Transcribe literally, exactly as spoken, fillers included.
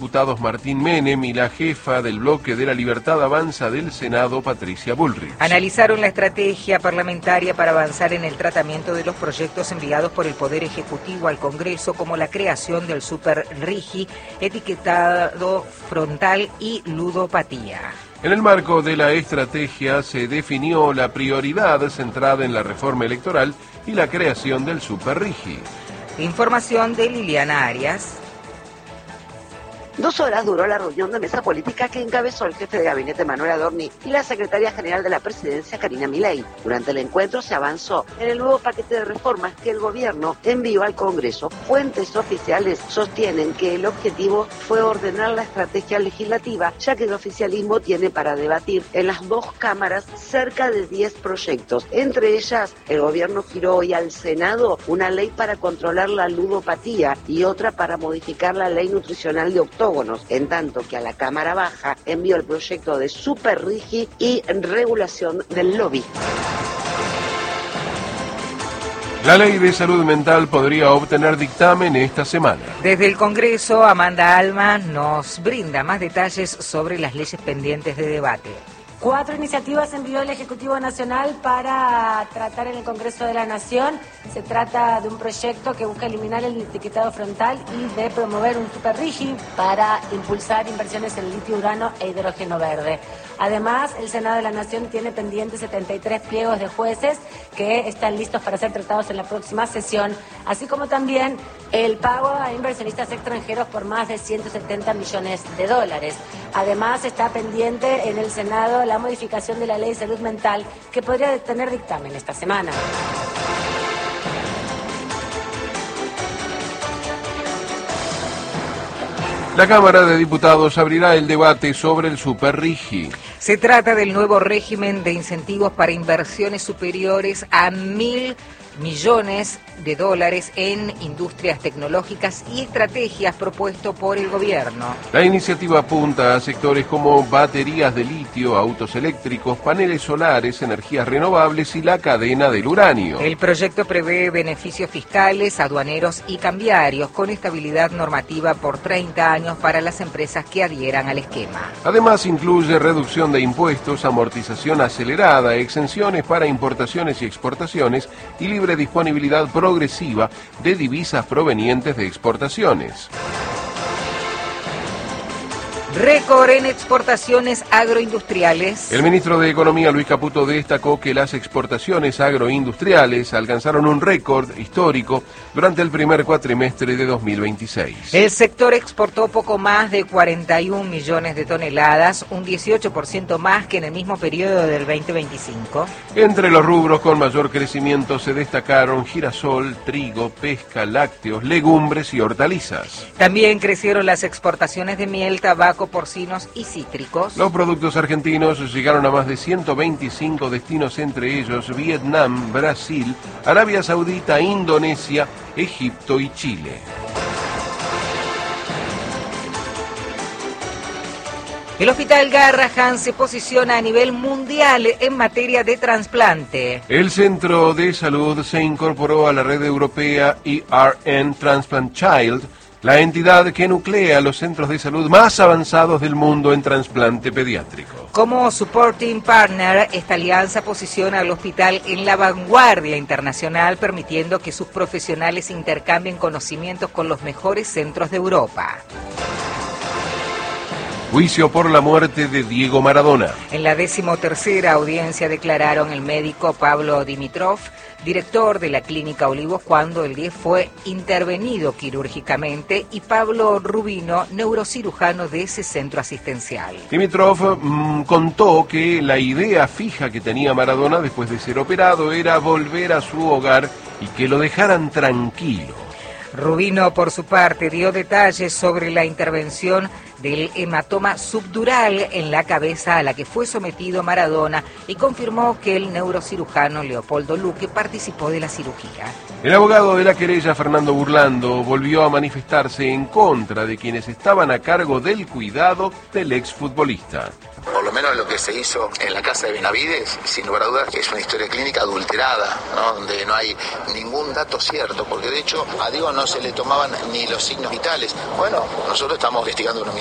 Diputados Martín Menem y la jefa del bloque de la Libertad Avanza del Senado, Patricia Bullrich. Analizaron la estrategia parlamentaria para avanzar en el tratamiento de los proyectos enviados por el Poder Ejecutivo al Congreso, como la creación del Super RIGI, etiquetado frontal y ludopatía. En el marco de la estrategia se definió la prioridad centrada en la reforma electoral y la creación del Super RIGI. Información de Liliana Arias. Dos horas duró la reunión de mesa política que encabezó el jefe de gabinete Manuel Adorni y la secretaria general de la presidencia Karina Milei. Durante el encuentro se avanzó en el nuevo paquete de reformas que el gobierno envió al Congreso. Fuentes oficiales sostienen que el objetivo fue ordenar la estrategia legislativa, ya que el oficialismo tiene para debatir en las dos cámaras cerca de diez proyectos. Entre ellas, el gobierno giró hoy al Senado una ley para controlar la ludopatía y otra para modificar la ley nutricional de octógonos, en tanto que a la Cámara Baja envió el proyecto de Super RIGI y regulación del lobby. La ley de salud mental podría obtener dictamen esta semana. Desde el Congreso, Amanda Alma nos brinda más detalles sobre las leyes pendientes de debate. Cuatro iniciativas envió el Ejecutivo Nacional para tratar en el Congreso de la Nación. Se trata de un proyecto que busca eliminar el etiquetado frontal y de promover un Super RIGI para impulsar inversiones en litio, urano e hidrógeno verde. Además, el Senado de la Nación tiene pendientes setenta y tres pliegos de jueces que están listos para ser tratados en la próxima sesión, así como también el pago a inversionistas extranjeros por más de ciento setenta millones de dólares. Además, está pendiente en el Senado la modificación de la Ley de Salud Mental, que podría tener dictamen esta semana. La Cámara de Diputados abrirá el debate sobre el Super RIGI. Se trata del nuevo régimen de incentivos para inversiones superiores a mil millones de dólares en industrias tecnológicas y estrategias propuesto por el gobierno. La iniciativa apunta a sectores como baterías de litio, autos eléctricos, paneles solares, energías renovables y la cadena del uranio. El proyecto prevé beneficios fiscales, aduaneros y cambiarios con estabilidad normativa por treinta años para las empresas que adhieran al esquema. Además, incluye reducción de impuestos, amortización acelerada, exenciones para importaciones y exportaciones y libre disponibilidad progresiva de divisas provenientes de exportaciones. Récord en exportaciones agroindustriales. El ministro de Economía, Luis Caputo, destacó que las exportaciones agroindustriales alcanzaron un récord histórico durante el primer cuatrimestre de dos mil veintiséis. El sector exportó poco más de cuarenta y un millones de toneladas, un dieciocho por ciento más que en el mismo periodo del veinte veinticinco. Entre los rubros con mayor crecimiento se destacaron girasol, trigo, pesca, lácteos, legumbres y hortalizas. También crecieron las exportaciones de miel, tabaco, porcinos y cítricos. Los productos argentinos llegaron a más de ciento veinticinco destinos, entre ellos Vietnam, Brasil, Arabia Saudita, Indonesia, Egipto y Chile. El Hospital Garrahan se posiciona a nivel mundial en materia de trasplante. El Centro de Salud se incorporó a la red europea E R N Transplant Child, la entidad que nuclea los centros de salud más avanzados del mundo en trasplante pediátrico. Como supporting partner, esta alianza posiciona al hospital en la vanguardia internacional, permitiendo que sus profesionales intercambien conocimientos con los mejores centros de Europa. Juicio por la muerte de Diego Maradona. En la decimotercera audiencia declararon el médico Pablo Dimitrov, director de la Clínica Olivos, cuando el diez fue intervenido quirúrgicamente, y Pablo Rubino, neurocirujano de ese centro asistencial. Dimitrov mmm, contó que la idea fija que tenía Maradona después de ser operado era volver a su hogar y que lo dejaran tranquilo. Rubino, por su parte, dio detalles sobre la intervención del hematoma subdural en la cabeza a la que fue sometido Maradona y confirmó que el neurocirujano Leopoldo Luque participó de la cirugía. El abogado de la querella, Fernando Burlando, volvió a manifestarse en contra de quienes estaban a cargo del cuidado del exfutbolista. Por lo menos lo que se hizo en la casa de Benavides, sin lugar a dudas, es una historia clínica adulterada, ¿no? Donde no hay ningún dato cierto, porque de hecho a Diego no se le tomaban ni los signos vitales. Bueno, nosotros estamos investigando un homicidio.